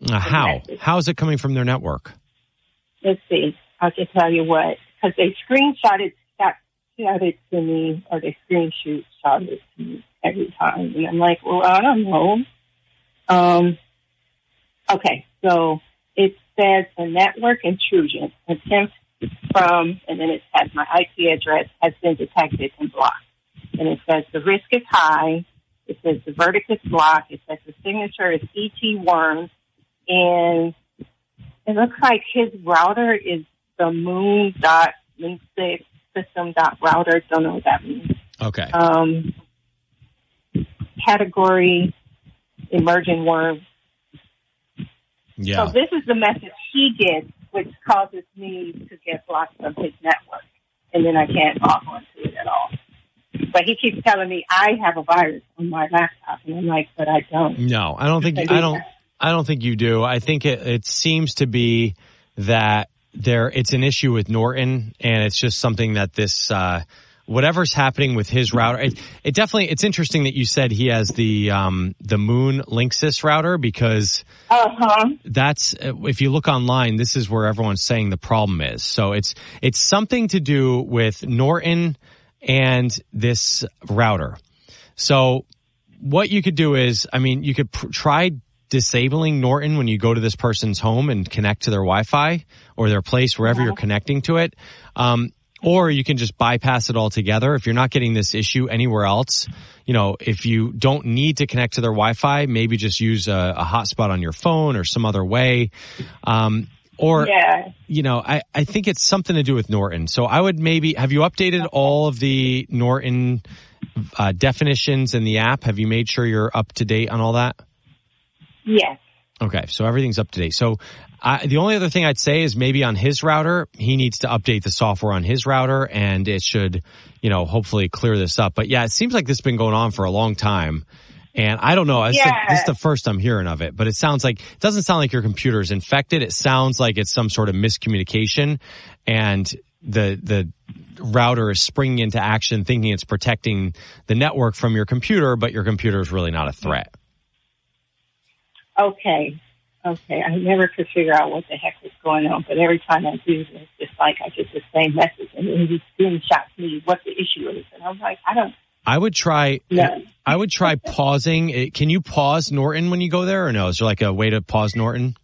How? How is it coming from their network? Let's see. I can tell you what, because they shot it to me, or they shot it to me every time. And I'm like, well, I don't know. Okay, so it says the network intrusion attempt from, and then it says my IP address has been detected and blocked. And it says the risk is high. It says the verdict is blocked. It says the signature is E.T. Worms. And it looks like his router is the moon.linksystem.router. Don't know what that means. Okay. Category emerging worms. Yeah. So this is the message he gets, which causes me to get blocked from his network. And then I can't log on to it at all. But he keeps telling me I have a virus on my laptop. And I'm like, but I don't. No, I don't think you do. I think it seems to be that it's an issue with Norton, and it's just something that this whatever's happening with his router. It's interesting that you said he has the Moon Linksys router, because that's, if you look online, this is where everyone's saying the problem is. So it's something to do with Norton and this router. So what you could do is, you could try disabling Norton when you go to this person's home and connect to their Wi-Fi or their place, wherever you're connecting to it. Or you can just bypass it altogether. If you're not getting this issue anywhere else, if you don't need to connect to their Wi-Fi, maybe just use a hotspot on your phone or some other way. I think it's something to do with Norton. So I would have you updated all of the Norton definitions in the app? Have you made sure you're up to date on all that? Yes. Okay, so everything's up to date. So the only other thing I'd say is maybe on his router, he needs to update the software on his router, and it should, hopefully clear this up. But yeah, it seems like this has been going on for a long time. And I don't know, this is the first I'm hearing of it, but it doesn't sound like your computer is infected. It sounds like it's some sort of miscommunication, and the router is springing into action thinking it's protecting the network from your computer, but your computer is really not a threat. Okay. I never could figure out what the heck was going on, but every time I do, it's just like I get the same message, and then he screenshots me what the issue is, and I'm like, I would try pausing. Can you pause Norton when you go there, or no? Is there like a way to pause Norton?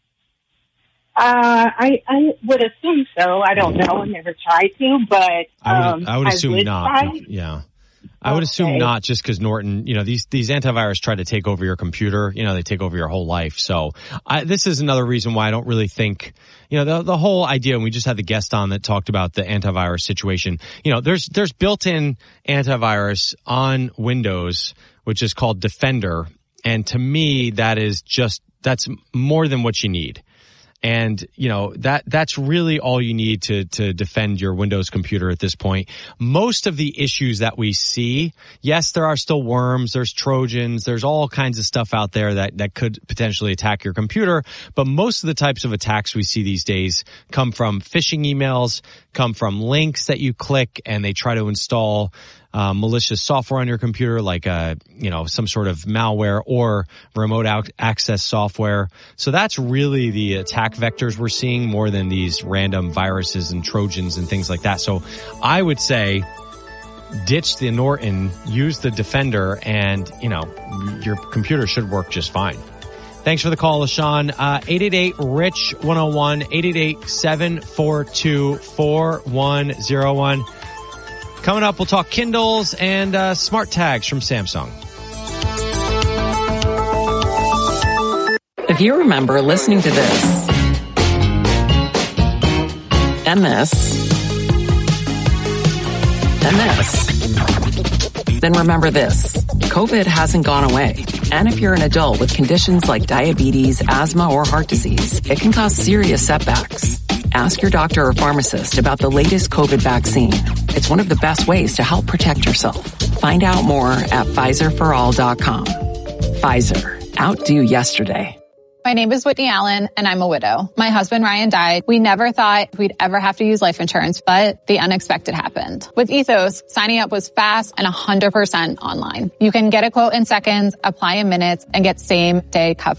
I would assume so. I don't know. I never tried to, but I would assume not. Yeah. I would assume not, just because Norton, these antivirus try to take over your computer. They take over your whole life. So this is another reason why I don't really think, the whole idea, and we just had the guest on that talked about the antivirus situation. There's built-in antivirus on Windows, which is called Defender. And to me, that's more than what you need. And, that's really all you need to defend your Windows computer at this point. Most of the issues that we see, yes, there are still worms, there's Trojans, there's all kinds of stuff out there that could potentially attack your computer. But most of the types of attacks we see these days come from phishing emails, come from links that you click, and they try to install malicious software on your computer, like some sort of malware or remote access software. So that's really the attack vectors we're seeing, more than these random viruses and Trojans and things like that. So I would say ditch the Norton, use the Defender, and your computer should work just fine. Thanks for the call, LaShawn. 888-RICH-101, 888-742-4101. Coming up, we'll talk Kindles and smart tags from Samsung. If you remember listening to this and this and this, then remember this. COVID hasn't gone away. And if you're an adult with conditions like diabetes, asthma, or heart disease, it can cause serious setbacks. Ask your doctor or pharmacist about the latest COVID vaccine. It's one of the best ways to help protect yourself. Find out more at PfizerForAll.com. Pfizer. Outdo yesterday. My name is Whitney Allen, and I'm a widow. My husband, Ryan, died. We never thought we'd ever have to use life insurance, but the unexpected happened. With Ethos, signing up was fast and 100% online. You can get a quote in seconds, apply in minutes, and get same-day coverage.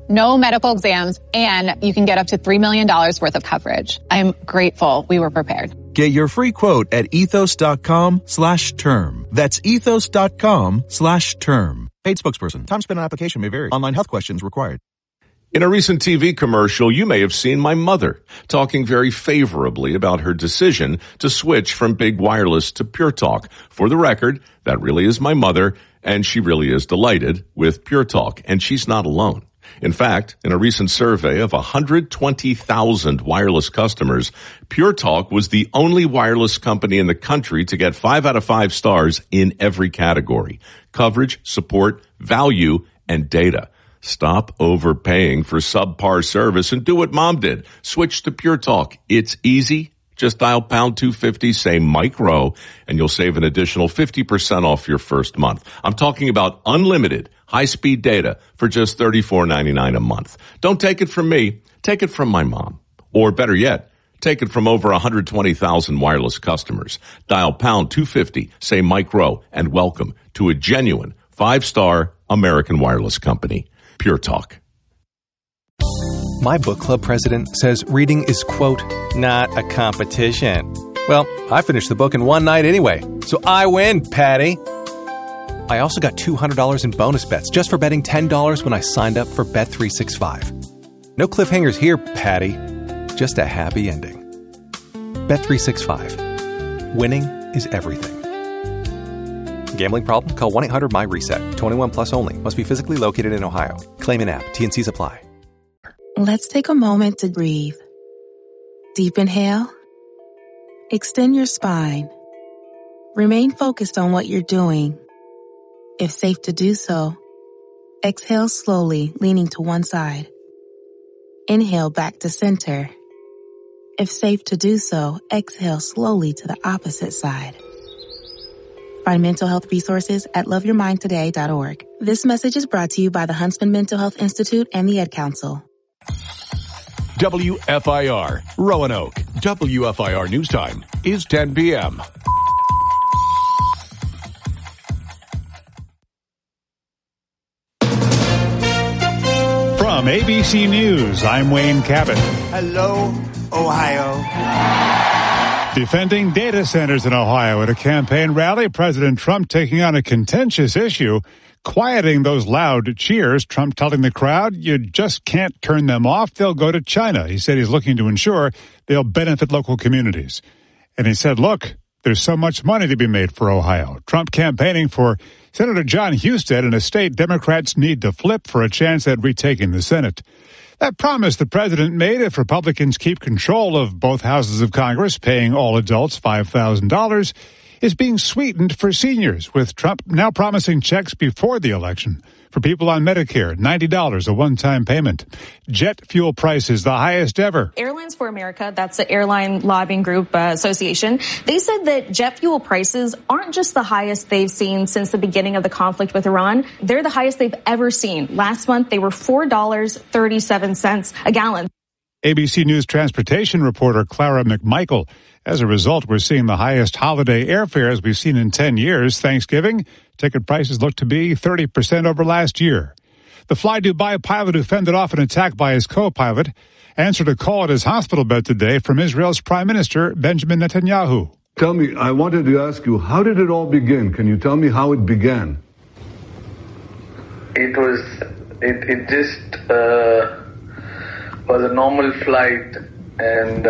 no medical exams, and you can get up to $3 million worth of coverage. I'm grateful we were prepared. Get your free quote at ethos.com/term. That's ethos.com/term. Paid spokesperson. Time spent on application may vary. Online health questions required. In a recent TV commercial, you may have seen my mother talking very favorably about her decision to switch from big wireless to Pure Talk. For the record, that really is my mother, and she really is delighted with Pure Talk, and she's not alone. In fact, in a recent survey of 120,000 wireless customers, Pure Talk was the only wireless company in the country to get 5 out of 5 stars in every category: coverage, support, value, and data. Stop overpaying for subpar service and do what Mom did. Switch to Pure Talk. It's easy. Just dial pound 250, say Mike Rowe, and you'll save an additional 50% off your first month. I'm talking about unlimited high-speed data for just $34.99 a month. Don't take it from me. Take it from my mom. Or better yet, take it from over 120,000 wireless customers. Dial pound 250, say Mike Rowe, and welcome to a genuine 5-star American wireless company. Pure Talk. My book club president says reading is, quote, not a competition. Well, I finished the book in one night anyway, so I win, Patty. I also got $200 in bonus bets just for betting $10 when I signed up for Bet365. No cliffhangers here, Patty. Just a happy ending. Bet365. Winning is everything. Gambling problem? Call 1-800-MY-RESET. 21 plus only. Must be physically located in Ohio. Claim in app. T&Cs apply. Let's take a moment to breathe. Deep inhale. Extend your spine. Remain focused on what you're doing. If safe to do so, exhale slowly, leaning to one side. Inhale back to center. If safe to do so, exhale slowly to the opposite side. Find mental health resources at loveyourmindtoday.org. This message is brought to you by the Huntsman Mental Health Institute and the Ad Council. WFIR, Roanoke. WFIR News Time is 10 p.m. From ABC News, I'm Wayne Cabot. Hello, Ohio. Defending data centers in Ohio at a campaign rally, President Trump taking on a contentious issue, quieting those loud cheers. Trump telling the crowd, you just can't turn them off. They'll go to China. He said he's looking to ensure they'll benefit local communities. And he said, look, there's so much money to be made for Ohio. Trump campaigning for Senator John Husted in a state Democrats need to flip for a chance at retaking the Senate. That promise the president made, if Republicans keep control of both houses of Congress, paying all adults $5,000, is being sweetened for seniors, with Trump now promising checks before the election for people on Medicare, $90, a one-time payment. Jet fuel prices, the highest ever. Airlines for America, that's the Airline Lobbying Group Association, they said that jet fuel prices aren't just the highest they've seen since the beginning of the conflict with Iran. They're the highest they've ever seen. Last month, they were $4.37 a gallon. ABC News transportation reporter Clara McMichael. As a result, we're seeing the highest holiday airfares we've seen in 10 years. Thanksgiving, ticket prices look to be 30% over last year. The Fly Dubai pilot who fended off an attack by his co-pilot answered a call at his hospital bed today from Israel's Prime Minister Benjamin Netanyahu. Tell me, I wanted to ask you, how did it all begin? Can you tell me how it began? It just was a normal flight, and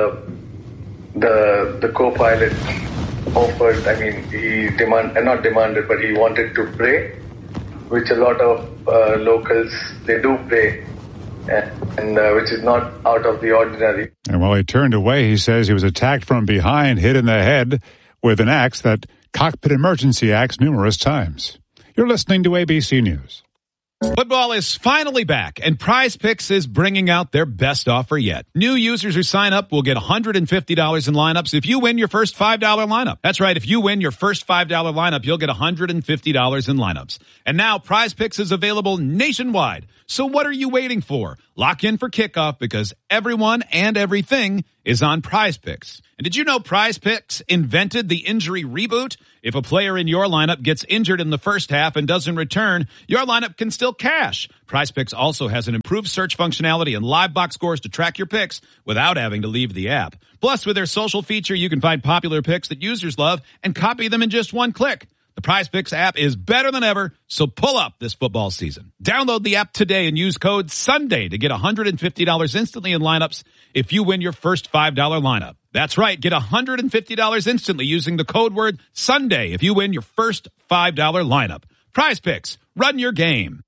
the co-pilot offered, he not demanded, but he wanted to pray, which a lot of locals, they do pray, and which is not out of the ordinary. And while he turned away, he says he was attacked from behind, hit in the head with an axe, that cockpit emergency axe, numerous times. You're listening to ABC News. Football is finally back, and Prize Picks is bringing out their best offer yet. New users who sign up will get $150 in lineups if you win your first $5 lineup. That's right. If you win your first $5 lineup, you'll get $150 in lineups. And now Prize Picks is available nationwide. So what are you waiting for? Lock in for kickoff, because everyone and everything is on Prize Picks. And did you know Prize Picks invented the injury reboot? If a player in your lineup gets injured in the first half and doesn't return, your lineup can still cash. Prize Picks also has an improved search functionality and live box scores to track your picks without having to leave the app. Plus, with their social feature, you can find popular picks that users love and copy them in just one click. The Prize Picks app is better than ever, so pull up this football season. Download the app today and use code SUNDAY to get $150 instantly in lineups if you win your first $5 lineup. That's right, get $150 instantly using the code word SUNDAY if you win your first $5 lineup. Prize Picks, run your game.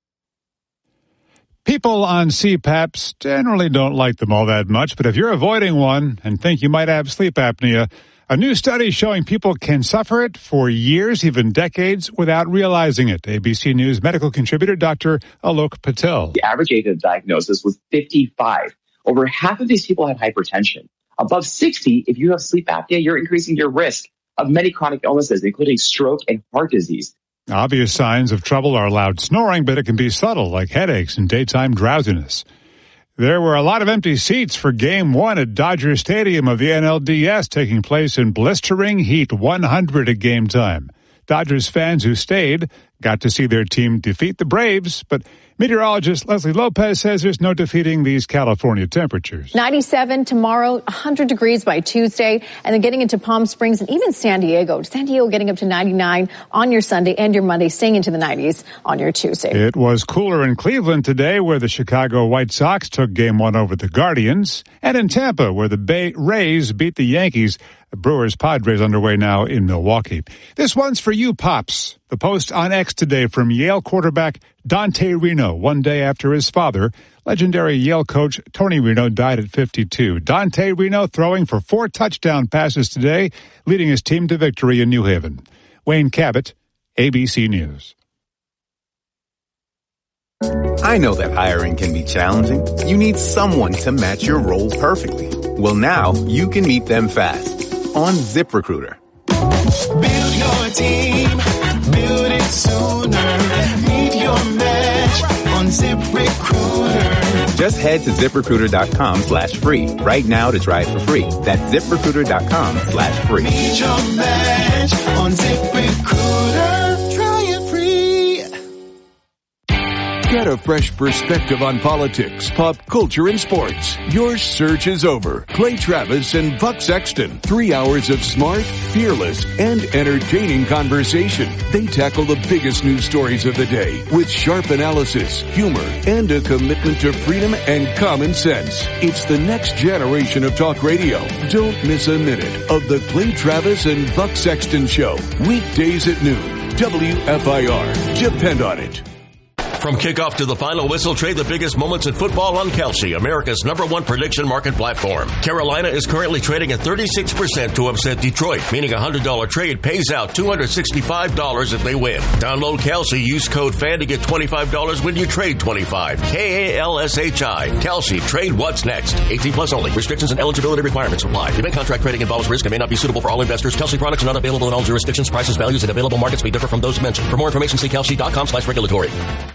People on CPAPs generally don't like them all that much, but if you're avoiding one and think you might have sleep apnea, a new study showing people can suffer it for years, even decades, without realizing it. ABC News medical contributor Dr. Alok Patel. The average age of diagnosis was 55. Over half of these people had hypertension. Above 60, if you have sleep apnea, you're increasing your risk of many chronic illnesses, including stroke and heart disease. Obvious signs of trouble are loud snoring, but it can be subtle, like headaches and daytime drowsiness. There were a lot of empty seats for Game 1 at Dodger Stadium of the NLDS, taking place in blistering heat, 100 at game time. Dodgers fans who stayed got to see their team defeat the Braves, but meteorologist Leslie Lopez says there's no defeating these California temperatures. 97 tomorrow, 100 degrees by Tuesday, and then getting into Palm Springs and even San Diego. San Diego getting up to 99 on your Sunday and your Monday, staying into the 90s on your Tuesday. It was cooler in Cleveland today, where the Chicago White Sox took Game 1 over the Guardians, and in Tampa, where the Rays beat the Yankees. Brewers-Padres underway now in Milwaukee. This one's for you, Pops. The post on X today from Yale quarterback Dante Reno, one day after his father, legendary Yale coach Tony Reno, died at 52. Dante Reno throwing for 4 touchdown passes today, leading his team to victory in New Haven. Wayne Cabot, ABC News. I know that hiring can be challenging. You need someone to match your role perfectly. Well, now you can meet them fast on ZipRecruiter. Build your team, build it sooner. Meet your match on ZipRecruiter. Just head to ZipRecruiter.com/free right now to try it for free. That's ZipRecruiter.com/free. Meet your match on ZipRecruiter. Try it free. Get a fresh perspective on politics, pop culture, and sports. Your search is over. Clay Travis and Buck Sexton. 3 hours of smart, fearless, and entertaining conversation. They tackle the biggest news stories of the day with sharp analysis, humor, and a commitment to freedom and common sense. It's the next generation of talk radio. Don't miss a minute of the Clay Travis and Buck Sexton Show. Weekdays at noon. WFIR. Depend on it. From kickoff to the final whistle, trade the biggest moments in football on Kalshi, America's #1 prediction market platform. Carolina is currently trading at 36% to upset Detroit, meaning a $100 trade pays out $265 if they win. Download Kalshi, use code FAN to get $25 when you trade 25. KALSHI. Kalshi, trade what's next. 18 plus only. Restrictions and eligibility requirements apply. Event contract trading involves risk and may not be suitable for all investors. Kalshi products are not available in all jurisdictions. Prices, values, and available markets may differ from those mentioned. For more information, see kalshi.com/regulatory.